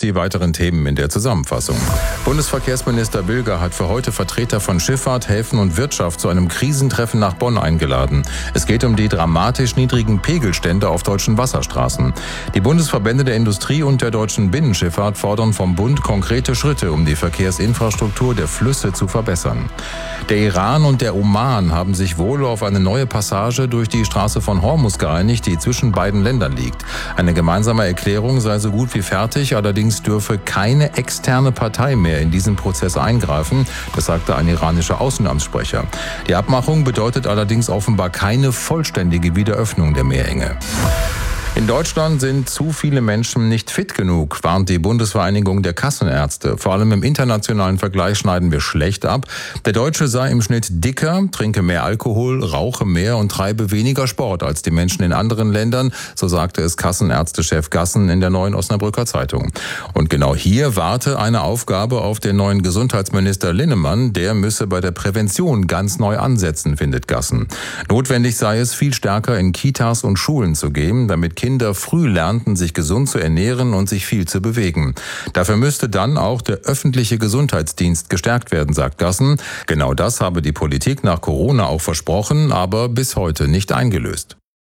die weiteren Themen in der Zusammenfassung. Bundesverkehrsminister Bilger hat für heute Vertreter von Schifffahrt, Häfen und Wirtschaft zu einem Krisentreffen nach Bonn eingeladen. Es geht um die dramatisch niedrigen Pegelstände auf deutschen Wasserstraßen. Die Bundesverbände der Industrie und der deutschen Binnenschifffahrt fordern vom Bund konkrete Schritte, um die Verkehrsinfrastruktur der Flüsse zu verbessern. Der Iran und der Oman haben sich wohl auf eine neue Passage durch die Straße von Hormuz geeinigt, die zwischen beiden Ländern liegt. Eine gemeinsame Erklärung sei so gut wie fertig, allerdings dürfe keine externe Partei mehr in diesen Prozess eingreifen, das sagte ein iranischer Außenamtssprecher. Die Abmachung bedeutet allerdings offenbar keine vollständige Wiederöffnung der Meerenge. In Deutschland sind zu viele Menschen nicht fit genug, warnt die Bundesvereinigung der Kassenärzte. Vor allem im internationalen Vergleich schneiden wir schlecht ab. Der Deutsche sei im Schnitt dicker, trinke mehr Alkohol, rauche mehr und treibe weniger Sport als die Menschen in anderen Ländern, so sagte es Kassenärztechef Gassen in der Neuen Osnabrücker Zeitung. Und genau hier warte eine Aufgabe auf den neuen Gesundheitsminister Linnemann. Der müsse bei der Prävention ganz neu ansetzen, findet Gassen. Notwendig sei es, viel stärker in Kitas und Schulen zu gehen, damit Kinder früh lernten, sich gesund zu ernähren und sich viel zu bewegen. Dafür müsste dann auch der öffentliche Gesundheitsdienst gestärkt werden, sagt Gassen. Genau das habe die Politik nach Corona auch versprochen, aber bis heute nicht eingelöst.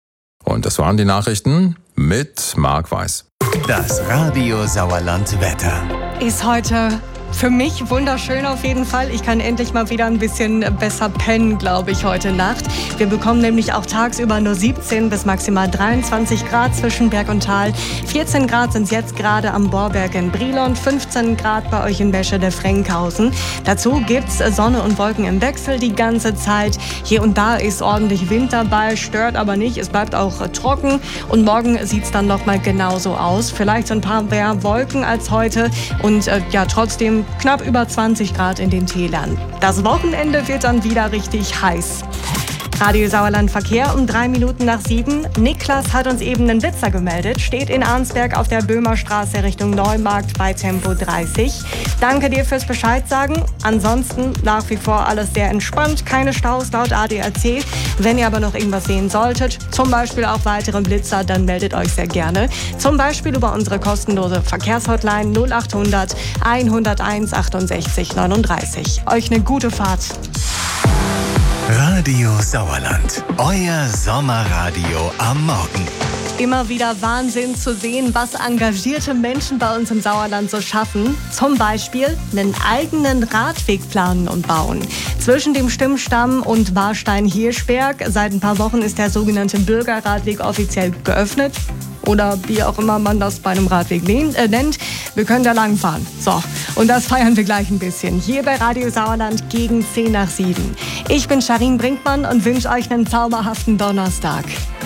Und das waren die Nachrichten mit Marc Weiß. Das Radio Sauerland Wetter. Ist heute für mich wunderschön auf jeden Fall. Ich kann endlich mal wieder ein bisschen besser pennen, glaube ich, heute Nacht. Wir bekommen nämlich auch tagsüber nur 17 bis maximal 23 Grad zwischen Berg und Tal. 14 Grad sind es jetzt gerade am Borberg in Brilon, 15 Grad bei euch in Beschede-Frenkhausen. Dazu gibt's Sonne und Wolken im Wechsel die ganze Zeit. Hier und da ist ordentlich Wind dabei, stört aber nicht. Es bleibt auch trocken und morgen sieht's dann noch mal genauso aus. Vielleicht so ein paar mehr Wolken als heute und trotzdem knapp über 20 Grad in den Tälern. Das Wochenende wird dann wieder richtig heiß. Radio Sauerland Verkehr um 3 Minuten nach 7. Niklas hat uns eben einen Blitzer gemeldet. Steht in Arnsberg auf der Böhmerstraße Richtung Neumarkt bei Tempo 30. Danke dir fürs Bescheid sagen. Ansonsten nach wie vor alles sehr entspannt. Keine Staus laut ADAC. Wenn ihr aber noch irgendwas sehen solltet, zum Beispiel auch weitere Blitzer, dann meldet euch sehr gerne. Zum Beispiel über unsere kostenlose Verkehrshotline 0800 101 68 39. Euch eine gute Fahrt. Radio Sauerland, euer Sommerradio am Morgen. Immer wieder Wahnsinn zu sehen, was engagierte Menschen bei uns im Sauerland so schaffen. Zum Beispiel einen eigenen Radweg planen und bauen. Zwischen dem Stimmstamm und Warstein-Hirschberg. Seit ein paar Wochen ist der sogenannte Bürgerradweg offiziell geöffnet. Oder wie auch immer man das bei einem Radweg nennt. Wir können da lang fahren. So, und das feiern wir gleich ein bisschen. Hier bei Radio Sauerland gegen 10 nach 7. Ich bin Charin Brinkmann und wünsche euch einen zauberhaften Donnerstag.